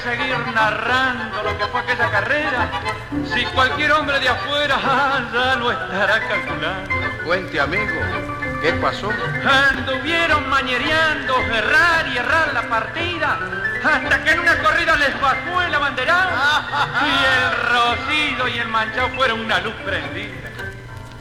seguir narrando lo que fue aquella carrera, si cualquier hombre de afuera ya lo estará calculando. Cuente, amigo, ¿qué pasó? Anduvieron mañereando, errar la partida, hasta que en una corrida les bajó el abanderado y el rocío y el manchado fueron una luz prendida.